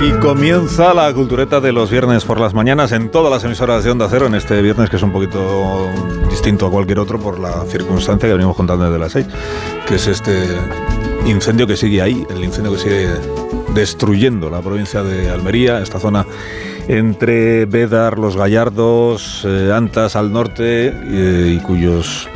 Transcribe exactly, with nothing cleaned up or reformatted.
Y comienza la cultureta de los viernes por las mañanas en todas las emisoras de Onda Cero, en este viernes que es un poquito distinto a cualquier otro por la circunstancia que venimos contando desde las seis, que es este incendio que sigue ahí, el incendio que sigue destruyendo la provincia de Almería, esta zona entre Bédar, Los Gallardos, eh, Antas al norte, eh, y cuyos